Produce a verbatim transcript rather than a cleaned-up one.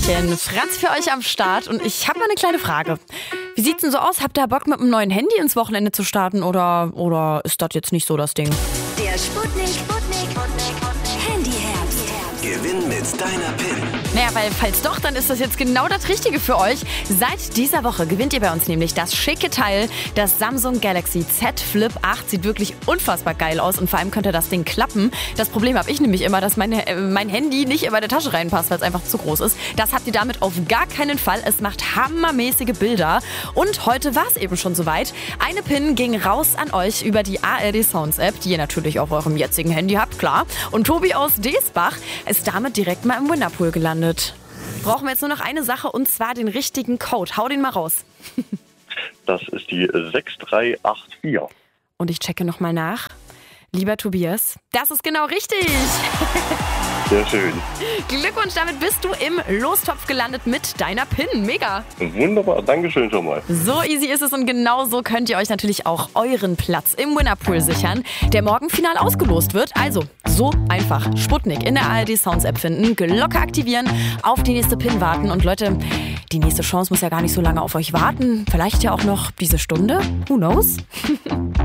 Hallöchen, Franz für euch am Start und ich habe mal eine kleine Frage. Wie sieht's denn so aus? Habt ihr Bock mit einem neuen Handy ins Wochenende zu starten oder, oder ist das jetzt nicht so das Ding? Der Sputnik, Sputnik, Handyherbst. Gewinn mit deiner PIN. Naja, weil falls doch, dann ist das jetzt genau das Richtige für euch. Seit dieser Woche gewinnt ihr bei uns nämlich das schicke Teil, das Samsung Galaxy Z Flip acht. Sieht wirklich unfassbar geil aus und vor allem könnte das Ding klappen. Das Problem habe ich nämlich immer, dass meine, äh, mein Handy nicht in meine Tasche reinpasst, weil es einfach zu groß ist. Das habt ihr damit auf gar keinen Fall. Es macht hammermäßige Bilder. Und heute war es eben schon soweit. Eine PIN ging raus an euch über die A R D Sounds App, die ihr natürlich auf eurem jetzigen Handy habt, klar. Und Tobi aus Desbach ist damit direkt mal im Winnerpool gelandet. Brauchen wir jetzt nur noch eine Sache und zwar den richtigen Code. Hau den mal raus. Das ist die sechs drei acht vier. Und ich checke nochmal nach. Lieber Tobias, das ist genau richtig. Sehr schön. Glückwunsch, damit bist du im Lostopf gelandet mit deiner PIN. Mega. Wunderbar, Dankeschön schon mal. So easy ist es und genau so könnt ihr euch natürlich auch euren Platz im Winnerpool sichern, der morgen final ausgelost wird. Also, so einfach. Sputnik in der A R D Sounds App finden, Glocke aktivieren, auf die nächste PIN warten. Und Leute, die nächste Chance muss ja gar nicht so lange auf euch warten. Vielleicht ja auch noch diese Stunde. Who knows?